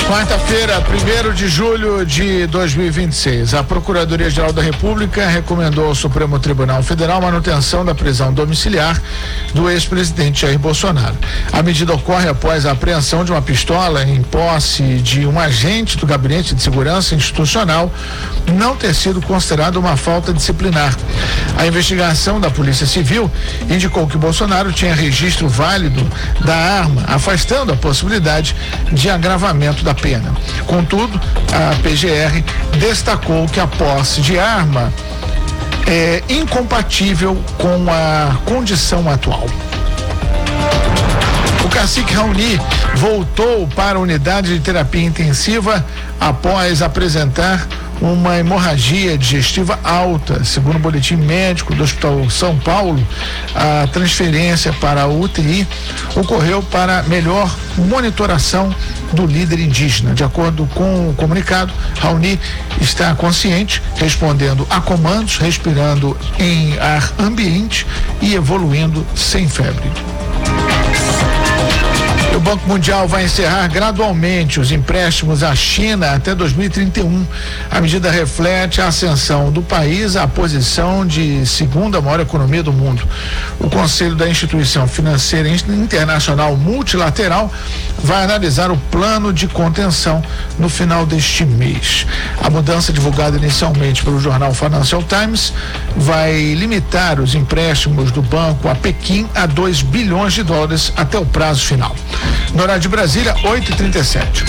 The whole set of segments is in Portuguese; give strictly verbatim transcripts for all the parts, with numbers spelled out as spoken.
Quarta-feira, primeiro de julho de dois mil e vinte e seis, a Procuradoria-Geral da República recomendou ao Supremo Tribunal Federal manutenção da prisão domiciliar do ex-presidente Jair Bolsonaro. A medida ocorre após a apreensão de uma pistola em posse de um agente do Gabinete de Segurança Institucional não ter sido considerada uma falta disciplinar. A investigação da Polícia Civil indicou que Bolsonaro tinha registro válido da arma, afastando a possibilidade de agravamento da pena. Contudo, a P G R destacou que a posse de arma é incompatível com a condição atual. O cacique Raoni voltou para a unidade de terapia intensiva após apresentar uma hemorragia digestiva alta. Segundo o boletim médico do Hospital São Paulo, a transferência para a U T I ocorreu para melhor monitoração do líder indígena. De acordo com o comunicado, Raoni está consciente, respondendo a comandos, respirando em ar ambiente e evoluindo sem febre. O Banco Mundial vai encerrar gradualmente os empréstimos à China até dois mil e trinta e um. A medida reflete a ascensão do país à posição de segunda maior economia do mundo. O Conselho da Instituição Financeira Internacional Multilateral vai analisar o plano de contenção no final deste mês. A mudança divulgada inicialmente pelo jornal Financial Times vai limitar os empréstimos do banco a Pequim a dois bilhões de dólares até o prazo final. No horário de Brasília, oito e trinta e sete.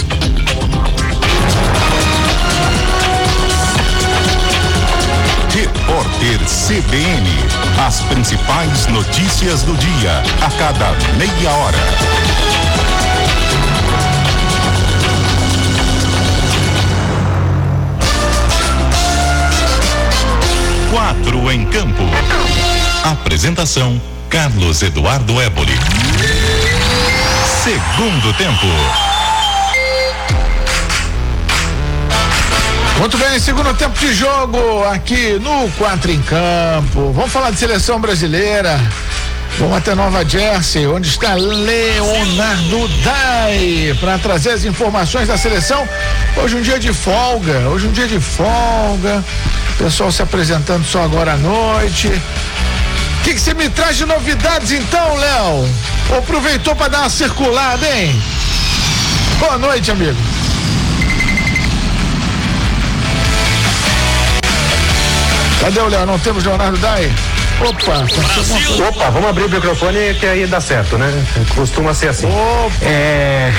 Repórter C B N. As principais notícias do dia, a cada meia hora. Quatro em campo. Apresentação: Carlos Eduardo Éboli. Segundo tempo. Muito bem, segundo tempo de jogo aqui no Quatro em Campo. Vamos falar de seleção brasileira. Vamos até Nova Jersey, onde está Leonardo Dai para trazer as informações da seleção. Hoje um dia de folga, hoje um dia de folga. Pessoal se apresentando só agora à noite. O que você me traz de novidades então, Léo? Aproveitou para dar uma circulada, hein? Boa noite, amigo. Cadê o Léo? Não temos Leonardo Dai? Opa, Opa, vamos abrir o microfone que aí dá certo, né? Costuma ser assim. Opa. É...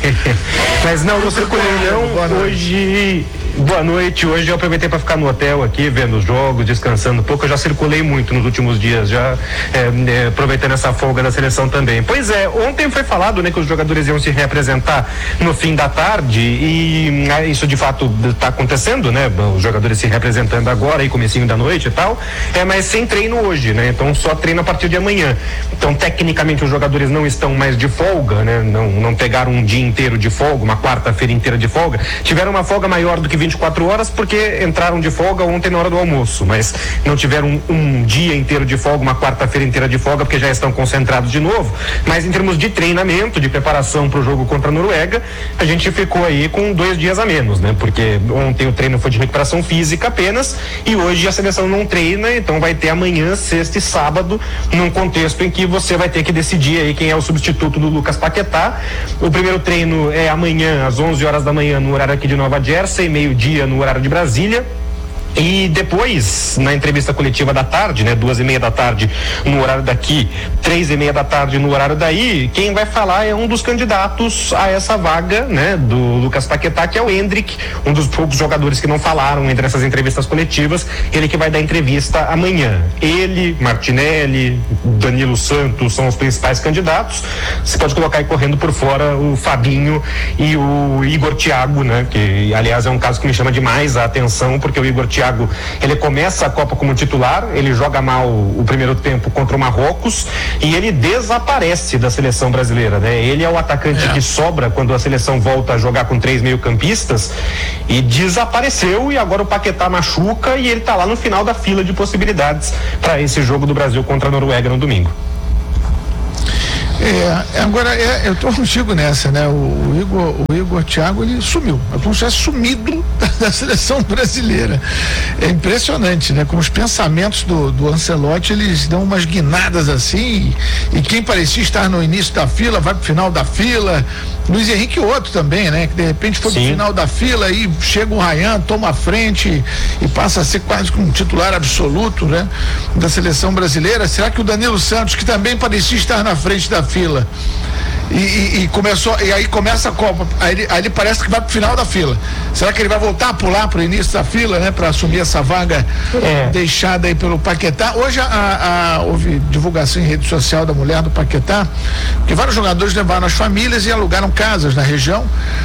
Mas não, não circulei não. Hoje, boa noite. Hoje eu aproveitei para ficar no hotel aqui, vendo os jogos, descansando um pouco. Eu já circulei muito nos últimos dias, já é, é, aproveitando essa folga da seleção também. Pois é, ontem foi falado, né, que os jogadores iam se reapresentar no fim da tarde e é, isso de fato está acontecendo, né? Os jogadores se reapresentando agora e comecinho da noite e tal, é, mas sem treino hoje, né? Então só treino a partir de amanhã. Então tecnicamente os jogadores não estão mais de folga, né? Não, não pegaram um dia inteiro de folga, uma quarta-feira inteira de folga. Tiveram uma folga maior do que vinte e quatro horas porque entraram de folga ontem na hora do almoço, mas não tiveram um, um dia inteiro de folga, uma quarta-feira inteira de folga porque já estão concentrados de novo. Mas em termos de treinamento, de preparação para o jogo contra a Noruega, a gente ficou aí com dois dias a menos, né? Porque ontem o treino foi de recuperação física apenas e hoje a seleção não treina, então vai ter amanhã, sexta e sábado, num contexto em que você vai ter que decidir aí quem é o substituto do Lucas Paquetá. O primeiro treino é amanhã às onze horas da manhã no horário aqui de Nova Jersey, meio-dia no horário de Brasília. E depois, na entrevista coletiva da tarde, né, duas e meia da tarde no horário daqui, três e meia da tarde no horário daí, quem vai falar é um dos candidatos a essa vaga, né, do Lucas Paquetá, que é o Endrick, um dos poucos jogadores que não falaram entre essas entrevistas coletivas, ele que vai dar entrevista amanhã. Ele, Martinelli, Danilo Santos são os principais candidatos. Você pode colocar aí correndo por fora o Fabinho e o Igor Thiago, né, que aliás é um caso que me chama demais a atenção, porque o Igor Thiago ele começa a Copa como titular, ele joga mal o primeiro tempo contra o Marrocos e ele desaparece da seleção brasileira, né? Ele é o atacante é. que sobra quando a seleção volta a jogar com três meio-campistas e desapareceu, e agora o Paquetá machuca e ele tá lá no final da fila de possibilidades para esse jogo do Brasil contra a Noruega no domingo. É, agora, é, eu tô contigo nessa, né? O, o Igor, o Igor Thiago, ele sumiu. É como se tivesse sumido da, da seleção brasileira. É impressionante, né? Como os pensamentos do, do Ancelotti, eles dão umas guinadas assim, e, e quem parecia estar no início da fila, vai pro final da fila. Luiz Henrique outro também, né? Que de repente foi Sim. pro final da fila e chega o Ryan, toma a frente e, e passa a ser quase como um titular absoluto, né? Da seleção brasileira. Será que o Danilo Santos, que também parecia estar na frente da fila e, e, e começou, e aí começa a Copa, aí ele, aí ele parece que vai pro final da fila. Será que ele vai voltar a pular pro início da fila, né? Para assumir essa vaga é. deixada aí pelo Paquetá? Hoje a, a, houve divulgação em rede social da mulher do Paquetá, que vários jogadores levaram as famílias e alugaram casas na região.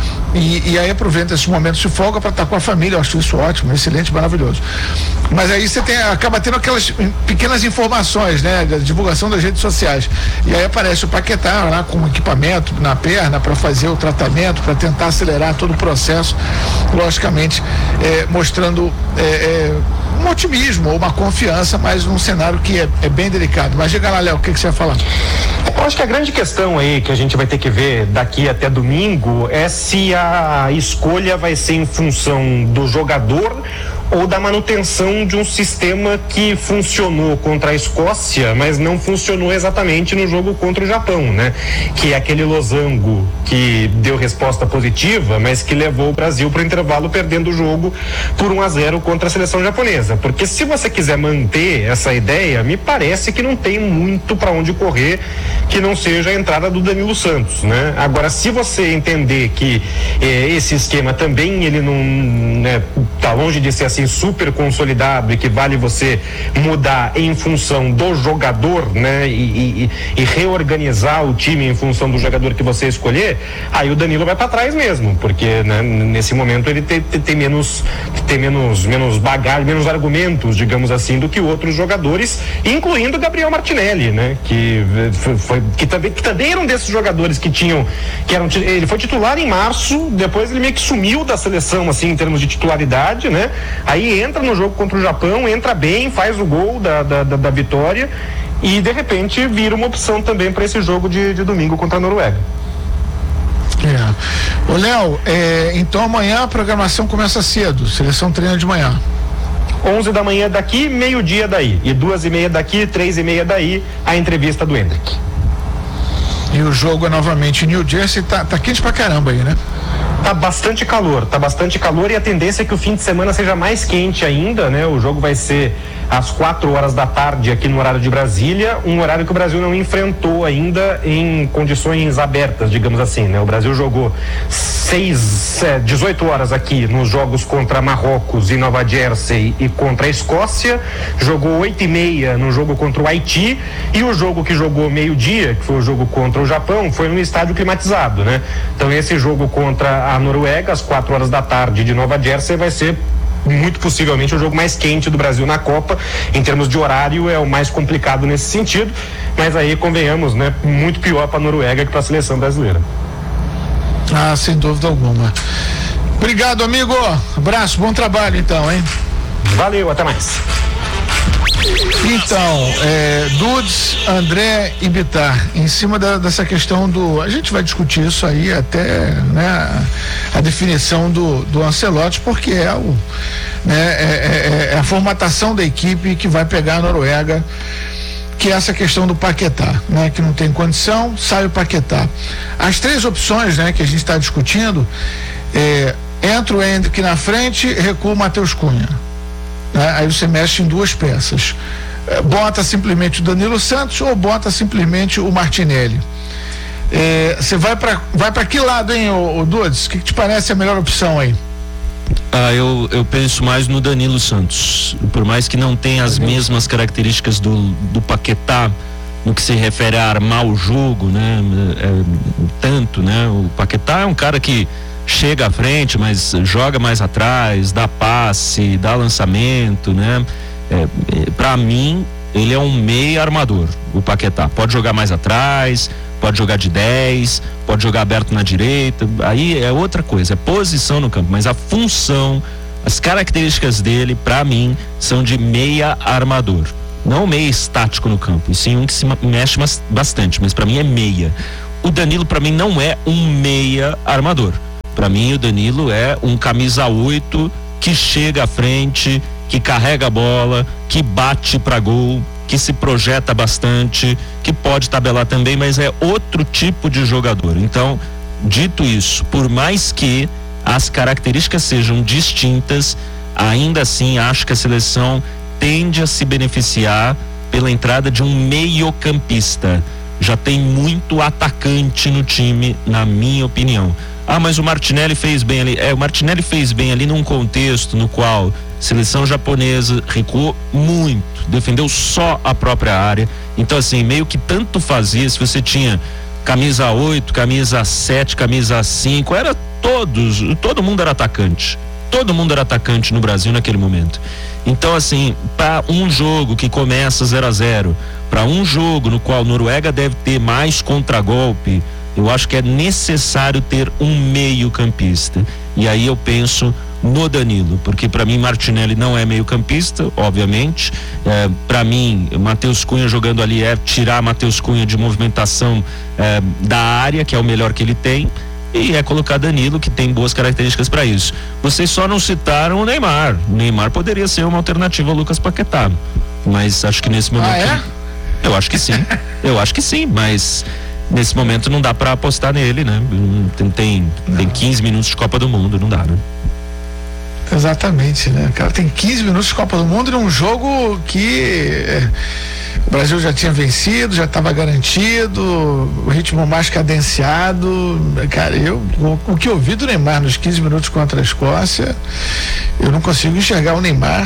E, e aí aproveita esse momento de folga para estar com a família. Eu acho isso ótimo, excelente, maravilhoso. Mas aí você tem, acaba tendo aquelas pequenas informações, né, da divulgação das redes sociais. E aí aparece o Paquetá lá com equipamento na perna para fazer o tratamento, para tentar acelerar todo o processo, logicamente é, mostrando é, é, um otimismo ou uma confiança, mas num cenário que é, é bem delicado. Mas diga lá, Léo, o que, que você vai falar? Eu acho que a grande questão aí que a gente vai ter que ver daqui até domingo é se a escolha vai ser em função do jogador ou da manutenção de um sistema que funcionou contra a Escócia, mas não funcionou exatamente no jogo contra o Japão, né? Que é aquele losango que deu resposta positiva, mas que levou o Brasil para o intervalo perdendo o jogo por um a zero contra a seleção japonesa. Porque se você quiser manter essa ideia, me parece que não tem muito para onde correr que não seja a entrada do Danilo Santos, né? Agora, se você entender que eh, esse esquema também ele não, né, tá longe de ser assim super consolidado e que vale você mudar em função do jogador, né? E, e, e reorganizar o time em função do jogador que você escolher, aí o Danilo vai para trás mesmo, porque, né, nesse momento ele tem, tem menos tem menos, menos bagagem, menos argumentos, digamos assim, do que outros jogadores, incluindo Gabriel Martinelli, né? Que foi, que também, que também eram desses jogadores que tinham, que eram, ele foi titular em março, depois ele meio que sumiu da seleção, assim, em termos de titularidade, né? Aí entra no jogo contra o Japão, entra bem, faz o gol da, da, da, da vitória e de repente vira uma opção também para esse jogo de, de domingo contra a Noruega. É. Ô Léo, é, então amanhã a programação começa cedo, seleção treina de manhã. onze da manhã daqui, meio-dia daí. E duas e meia daqui, três e meia daí, a entrevista do Endrick. E o jogo é novamente em New Jersey, tá, tá quente pra caramba aí, né? Tá bastante calor, tá bastante calor e a tendência é que o fim de semana seja mais quente ainda, né? O jogo vai ser às quatro horas da tarde aqui no horário de Brasília, um horário que o Brasil não enfrentou ainda em condições abertas, digamos assim, né? O Brasil jogou seis, é, dezoito horas aqui nos jogos contra Marrocos e Nova Jersey e contra a Escócia, jogou oito e meia no jogo contra o Haiti e o jogo que jogou meio-dia, que foi o jogo contra o Japão, foi no estádio climatizado, né? Então esse jogo contra a Noruega, às quatro horas da tarde de Nova Jersey, vai ser muito possivelmente o jogo mais quente do Brasil na Copa. Em termos de horário, é o mais complicado nesse sentido, mas aí, convenhamos, né, muito pior para a Noruega que para a seleção brasileira. Ah, sem dúvida alguma. Obrigado, amigo. Abraço, bom trabalho então, hein? Valeu, até mais. Então, é, Dudes, André e Bittar, em cima da, dessa questão do, a gente vai discutir isso aí até, né, a definição do, do Ancelotti, porque é o, né, é, é, é a formatação da equipe que vai pegar a Noruega, que é essa questão do Paquetá, né, que não tem condição, sai o Paquetá. As três opções, né, que a gente está discutindo, é, entra o Endrick na frente, recua o Matheus Cunha. Né? Aí você mexe em duas peças, é, bota simplesmente o Danilo Santos ou bota simplesmente o Martinelli. Você é, vai para vai para que lado, hein, o, o Dudes? O que, que te parece a melhor opção aí? Ah, eu, eu penso mais no Danilo Santos, por mais que não tenha as mesmas características do, do Paquetá no que se refere a armar o jogo, né? É, tanto, né? O Paquetá é um cara que chega à frente, mas joga mais atrás, dá passe, dá lançamento, né? É, é, para mim, ele é um meia armador, o Paquetá. Pode jogar mais atrás, pode jogar de dez, pode jogar aberto na direita, aí é outra coisa, é posição no campo, mas a função, as características dele, para mim, são de meia armador. Não meia estático no campo, e sim um que se mexe bastante, mas para mim é meia. O Danilo para mim não é um meia armador. Para mim o Danilo é um camisa oito que chega à frente, que carrega a bola, que bate para gol, que se projeta bastante, que pode tabelar também, mas é outro tipo de jogador. Então, dito isso, por mais que as características sejam distintas, ainda assim acho que a seleção tende a se beneficiar pela entrada de um meio-campista. Já tem muito atacante no time, na minha opinião. Ah, mas o Martinelli fez bem ali. É, o Martinelli fez bem ali num contexto no qual a seleção japonesa recuou muito, defendeu só a própria área. Então, assim, meio que tanto fazia se você tinha camisa oito, camisa sete, camisa cinco, era todos, todo mundo era atacante. Todo mundo era atacante no Brasil naquele momento. Então, assim, para um jogo que começa zero a zero, para um jogo no qual a Noruega deve ter mais contragolpe, eu acho que é necessário ter um meio-campista. E aí eu penso no Danilo, porque para mim Martinelli não é meio-campista, obviamente. É, para mim, Matheus Cunha jogando ali é tirar Matheus Cunha de movimentação é, da área, que é o melhor que ele tem. E é colocar Danilo, que tem boas características para isso. Vocês só não citaram o Neymar. O Neymar poderia ser uma alternativa ao Lucas Paquetá, mas acho que nesse momento... Ah, é? Eu acho que sim. Eu acho que sim, mas nesse momento não dá para apostar nele, né? Tem, tem, tem quinze minutos de Copa do Mundo, não dá, né? Exatamente, né? O cara tem quinze minutos de Copa do Mundo num jogo que o Brasil já tinha vencido, já estava garantido, o ritmo mais cadenciado. Cara, eu, o, o que eu vi do Neymar nos quinze minutos contra a Escócia, eu não consigo enxergar o Neymar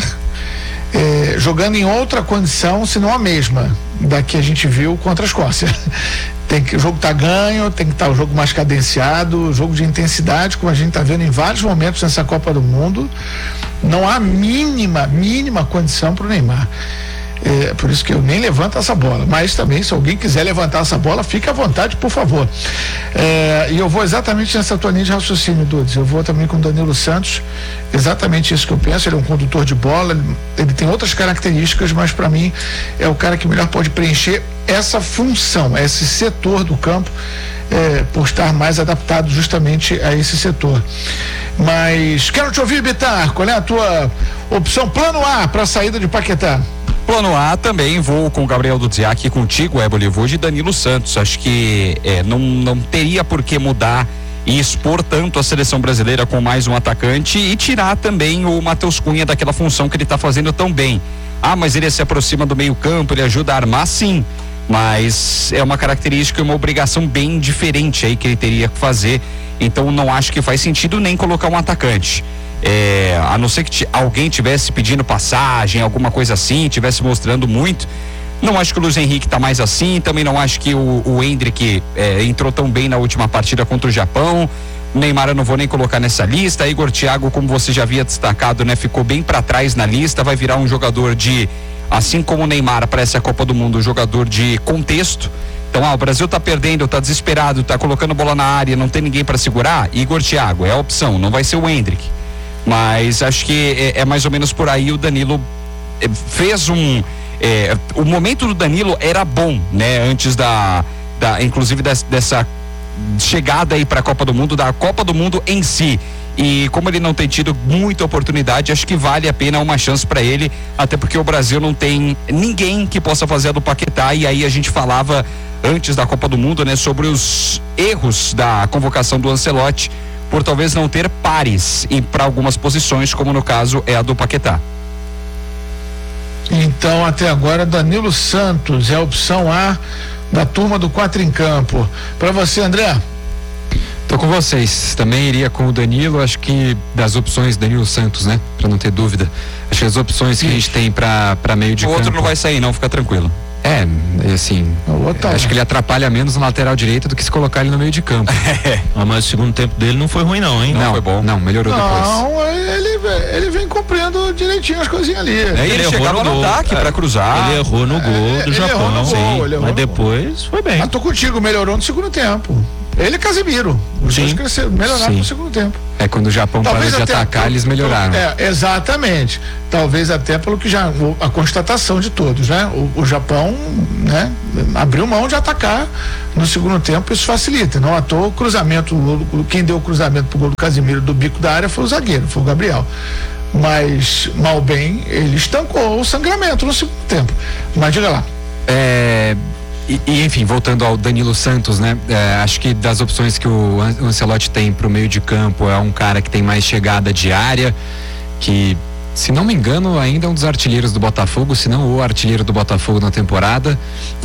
é, jogando em outra condição, senão a mesma da que a gente viu contra a Escócia. Tem que, o jogo tá ganho, tem que estar tá o jogo mais cadenciado, jogo de intensidade, como a gente tá vendo em vários momentos nessa Copa do Mundo. Não há mínima, mínima condição para o Neymar. É, por isso que eu nem levanto essa bola, mas também se alguém quiser levantar essa bola, fique à vontade, por favor. É, e eu vou exatamente nessa tua linha de raciocínio, Dudes. Eu vou também com o Danilo Santos, exatamente isso que eu penso. Ele é um condutor de bola, ele, ele tem outras características, mas para mim é o cara que melhor pode preencher essa função, esse setor do campo, é, por estar mais adaptado justamente a esse setor. Mas quero te ouvir, Bitar, qual é a tua opção, plano A para a saída de Paquetá? Plano A também vou com o Gabriel Dudziak e contigo, é Bolivô de Danilo Santos. Acho que é, não, não teria por que mudar e expor tanto a seleção brasileira com mais um atacante e tirar também o Matheus Cunha daquela função que ele está fazendo tão bem. Ah, mas ele se aproxima do meio campo, ele ajuda a armar, sim, mas é uma característica e uma obrigação bem diferente aí que ele teria que fazer. Então não acho que faz sentido nem colocar um atacante. É, a não ser que t- alguém tivesse pedindo passagem, alguma coisa assim, tivesse mostrando muito. Não acho que o Luiz Henrique tá mais assim, também não acho que o, o Endrick é, entrou tão bem na última partida contra o Japão. Neymar eu não vou nem colocar nessa lista. Igor Thiago, como você já havia destacado, né, ficou bem para trás na lista, vai virar um jogador de, assim como o Neymar para essa Copa do Mundo, um jogador de contexto. Então, ah, o Brasil tá perdendo, tá desesperado, tá colocando bola na área, não tem ninguém para segurar. Igor Thiago é a opção, não vai ser o Endrick. Mas acho que é, é mais ou menos por aí. O Danilo é, fez um é, o momento do Danilo era bom, né? Antes da, da inclusive des, dessa chegada aí para a Copa do Mundo, da Copa do Mundo em si. E como ele não tem tido muita oportunidade, acho que vale a pena uma chance para ele, até porque o Brasil não tem ninguém que possa fazer a do Paquetá. E aí a gente falava antes da Copa do Mundo, né, sobre os erros da convocação do Ancelotti por talvez não ter pares e para algumas posições, como no caso é a do Paquetá. Então, até agora, Danilo Santos é a opção A da turma do quatro em campo. Para você, André? Tô com vocês, também iria com o Danilo. Acho que das opções, Danilo Santos, né, para não ter dúvida, acho que as opções que a gente tem para para meio de o campo, o outro não vai sair não, fica tranquilo. É, assim, tá, acho que ele atrapalha menos no lateral direito do que se colocar ele no meio de campo. É. Ah, mas o segundo tempo dele não foi ruim não, hein? Não, não foi bom. Não, melhorou não, depois. Não, ele, ele vem cumprindo direitinho as coisinhas ali. É, ele, ele chegava no, no ataque é, para cruzar. Ele errou no gol é, do Japão, errou no sim, gol, errou mas no depois gol. Foi bem. Mas tô contigo, melhorou no segundo tempo. Ele e Casemiro, os sim, dois cresceram, melhoraram sim. no segundo tempo. É, quando o Japão parou de atacar, por, eles melhoraram. É, exatamente. Talvez até pelo que já, a constatação de todos, né? O, o Japão, né? Abriu mão de atacar no segundo tempo, isso facilita. Não à toa o cruzamento, quem deu o cruzamento pro gol do Casimiro do bico da área foi o zagueiro, foi o Gabriel. Mas, mal bem, ele estancou o sangramento no segundo tempo. Mas diga lá. É... E, e enfim, voltando ao Danilo Santos, né? É, acho que das opções que o Ancelotti tem pro meio de campo, é um cara que tem mais chegada de área, que, se não me engano, ainda é um dos artilheiros do Botafogo, se não o artilheiro do Botafogo na temporada,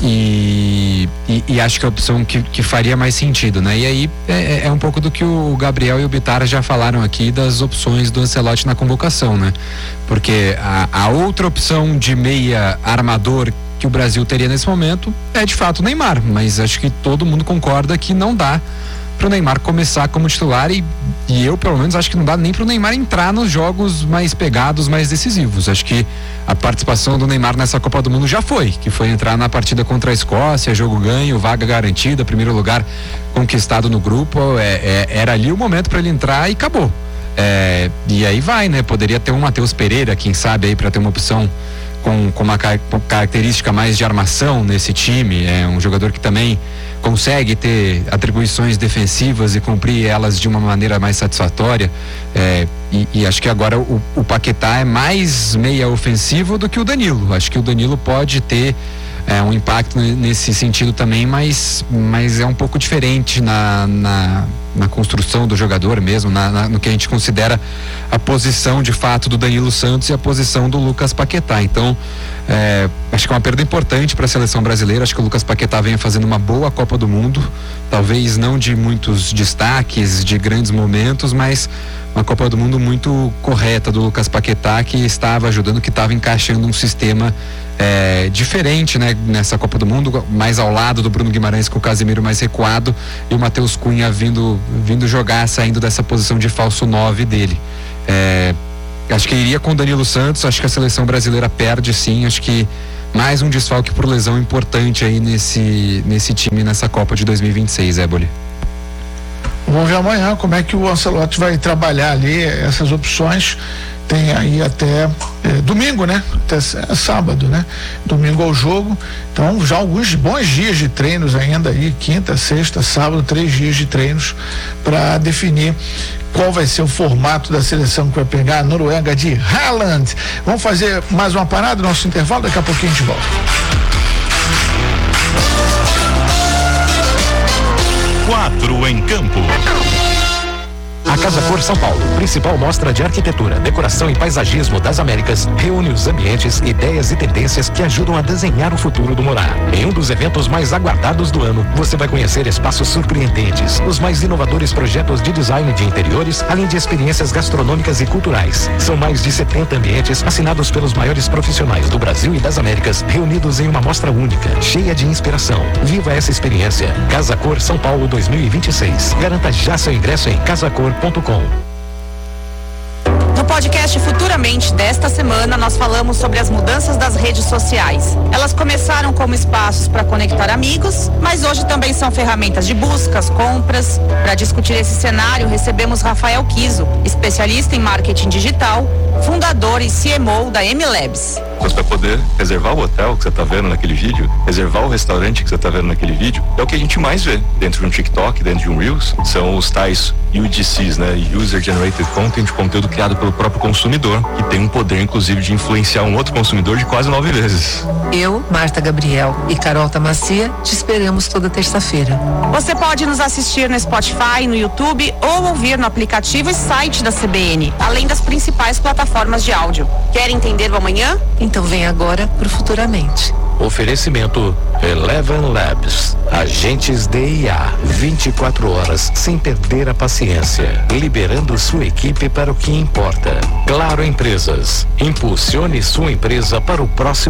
e, e, e acho que é a opção que, que faria mais sentido, né? E aí é, é um pouco do que o Gabriel e o Bittar já falaram aqui das opções do Ancelotti na convocação, né? Porque a, a outra opção de meia armador que o Brasil teria nesse momento é de fato o Neymar, mas acho que todo mundo concorda que não dá para o Neymar começar como titular e, e eu pelo menos acho que não dá nem para o Neymar entrar nos jogos mais pegados, mais decisivos. Acho que a participação do Neymar nessa Copa do Mundo já foi, que foi entrar na partida contra a Escócia, jogo ganho, vaga garantida, primeiro lugar conquistado no grupo, é, é, era ali o momento para ele entrar e acabou. É, e aí vai, né? Poderia ter um Matheus Pereira, quem sabe aí, para ter uma opção com, com uma car característica mais de armação nesse time, é um jogador que também consegue ter atribuições defensivas e cumprir elas de uma maneira mais satisfatória, é, e, e acho que agora o, o Paquetá é mais meia ofensivo do que o Danilo. Acho que o Danilo pode ter é, um impacto nesse sentido também, mas, mas é um pouco diferente na, na, na construção do jogador mesmo, na, na, no que a gente considera a posição de fato do Danilo Santos e a posição do Lucas Paquetá. Então é, acho que é uma perda importante para a seleção brasileira. Acho que o Lucas Paquetá vem fazendo uma boa Copa do Mundo, talvez não de muitos destaques, de grandes momentos, mas uma Copa do Mundo muito correta do Lucas Paquetá, que estava ajudando, que estava encaixando um sistema é, diferente, né, nessa Copa do Mundo, mais ao lado do Bruno Guimarães, com o Casemiro mais recuado e o Matheus Cunha vindo, vindo jogar, saindo dessa posição de falso nove dele. É, acho que iria com o Danilo Santos. Acho que a seleção brasileira perde sim, acho que mais um desfalque por lesão importante aí nesse, nesse time, nessa Copa de dois mil e vinte e seis, Éboli. Vamos ver amanhã como é que o Ancelotti vai trabalhar ali essas opções. Tem aí até é, domingo, né? Até é, sábado, né? Domingo ao jogo. Então já alguns bons dias de treinos ainda aí, quinta, sexta, sábado, três dias de treinos para definir qual vai ser o formato da seleção que vai pegar a Noruega de Haaland. Vamos fazer mais uma parada, nosso intervalo, daqui a pouquinho a gente volta. Quatro em campo. A Casa Cor São Paulo, principal mostra de arquitetura, decoração e paisagismo das Américas, reúne os ambientes, ideias e tendências que ajudam a desenhar o futuro do morar. Em um dos eventos mais aguardados do ano, você vai conhecer espaços surpreendentes, os mais inovadores projetos de design de interiores, além de experiências gastronômicas e culturais. São mais de setenta ambientes assinados pelos maiores profissionais do Brasil e das Américas, reunidos em uma mostra única, cheia de inspiração. Viva essa experiência. Casa Cor São Paulo dois mil e vinte e seis. Garanta já seu ingresso em casacor ponto com. No podcast Futuramente desta semana, nós falamos sobre as mudanças das redes sociais. Elas começaram como espaços para conectar amigos, mas hoje também são ferramentas de buscas, compras. Para discutir esse cenário, recebemos Rafael Kiso, especialista em marketing digital, fundador e C M O da M Labs. Você vai poder reservar o hotel que você está vendo naquele vídeo, reservar o restaurante que você está vendo naquele vídeo. É o que a gente mais vê dentro de um TikTok, dentro de um Reels. São os tais U G Cs, né? User Generated Content, conteúdo criado pelo próprio consumidor, que tem um poder, inclusive, de influenciar um outro consumidor de quase nove vezes. Eu, Marta Gabriel e Carol Tamacia te esperamos toda terça-feira. Você pode nos assistir no Spotify, no YouTube ou ouvir no aplicativo e site da C B N, além das principais plataformas de áudio. Quer entender o amanhã? Então vem agora pro Futuramente. Oferecimento Eleven Labs. Agentes de I A. vinte e quatro horas sem perder a paciência. Liberando sua equipe para o que importa. Claro Empresas. Impulsione sua empresa para o próximo